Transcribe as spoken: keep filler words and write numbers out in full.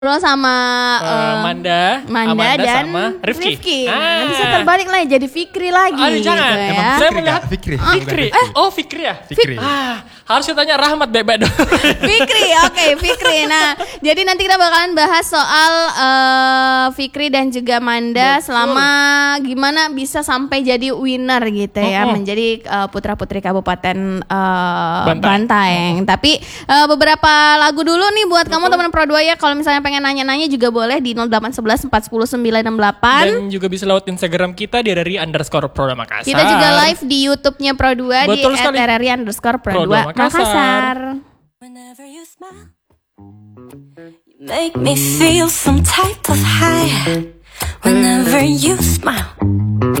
Ngobrol sama Uh, uh, Manda, Manda Amanda dan sama Rifki. Rifki. Ah. Nah, bisa terbalik lagi jadi Fikri lagi. Aduh, jangan. gitu Emang ya. saya melihat Fikri. Fikri. Eh, oh Fikri ya? Fikri. Ah, harusnya tanya Rahmat bebek dong. Fikri, oke Fikri. Nah, jadi nanti kita bakalan bahas soal uh, Fikri dan juga Manda. Betul. Selama gimana bisa sampai jadi winner gitu ya, Mm-mm. menjadi uh, putra-putri Kabupaten uh, Bantaeng. Bantaeng. Tapi uh, beberapa lagu dulu nih buat kamu teman Pro dua ya. Kalau misalnya pengen nanya-nanya juga boleh di nol delapan satu satu empat nol sembilan enam delapan. Dan juga bisa lewat Instagram kita di R R I underscore Pro Makassar. Kita juga live di YouTube-nya Pro dua di Betul sekali. at R R I underscore Pro Pro dua dua Makassar. Makassar. Whenever you smile, you make me feel some type of high. Whenever you smile,